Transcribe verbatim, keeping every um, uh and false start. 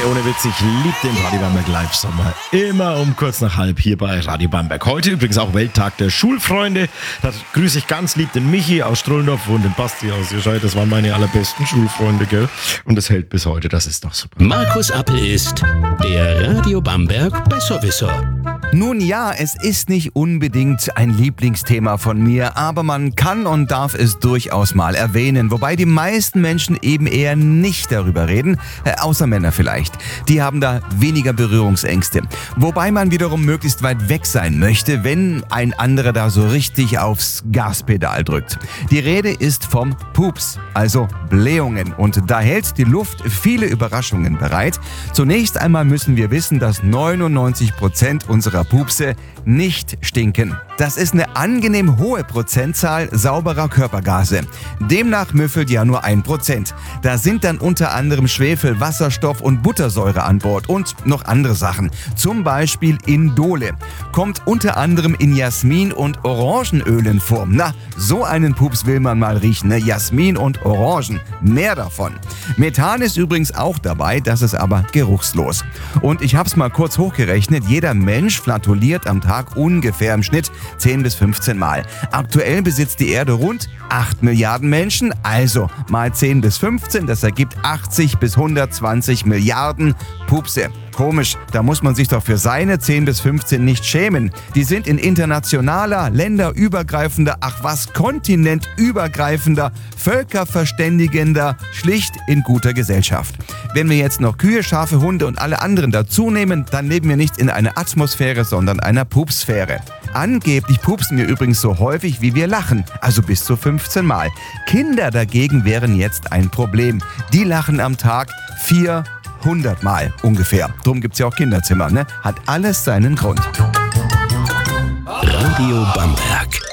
ohne Witz, ich liebe den Radio Bamberg Live-Sommer. Immer um kurz nach halb hier bei Radio Bamberg. Heute übrigens auch Welttag der Schulfreunde. Da grüße ich ganz lieb den Michi aus Strullendorf und den Basti aus Jeschei. Das waren meine allerbesten Schulfreunde, gell? Und das hält bis heute, das ist doch super. Markus Appel ist der Radio Bamberg Besserwisser. Nun ja, es ist nicht unbedingt ein Lieblingsthema von mir, aber man kann und darf es durchaus mal erwähnen, wobei die meisten Menschen eben eher nicht darüber reden, äh, außer Männer vielleicht. Die haben da weniger Berührungsängste, wobei man wiederum möglichst weit weg sein möchte, wenn ein anderer da so richtig aufs Gaspedal drückt. Die Rede ist vom Pups, also Blähungen, und da hält die Luft viele Überraschungen bereit. Zunächst einmal müssen wir wissen, dass neunundneunzig Prozent unserer Pupse nicht stinken. Das ist eine angenehm hohe Prozentzahl sauberer Körpergase. Demnach müffelt ja nur ein Prozent. Da sind dann unter anderem Schwefel, Wasserstoff und Buttersäure an Bord und noch andere Sachen. Zum Beispiel Indole. Kommt unter anderem in Jasmin und Orangenölen vor. Na, so einen Pups will man mal riechen, ne? Jasmin und Orangen. Mehr davon. Methan ist übrigens auch dabei, das ist aber geruchslos. Und ich hab's mal kurz hochgerechnet, jeder Mensch flatuliert am Tag ungefähr im Schnitt zehn bis fünfzehn Mal. Aktuell besitzt die Erde rund acht Milliarden Menschen, also mal zehn bis fünfzehn, das ergibt achtzig bis hundertzwanzig Milliarden Pupse. Komisch, da muss man sich doch für seine zehn bis fünfzehn nicht schämen. Die sind in internationaler, länderübergreifender, ach was, kontinentübergreifender, völkerverständigender, schlicht in guter Gesellschaft. Wenn wir jetzt noch Kühe, Schafe, Hunde und alle anderen dazu nehmen, dann leben wir nicht in einer Atmosphäre, sondern einer Pupsphäre. Angeblich pupsen wir übrigens so häufig, wie wir lachen, also bis zu fünfzehn Mal. Kinder dagegen wären jetzt ein Problem. Die lachen am Tag vierhundert Mal ungefähr. Drum gibt's ja auch Kinderzimmer, ne? Hat alles seinen Grund. Radio Bamberg.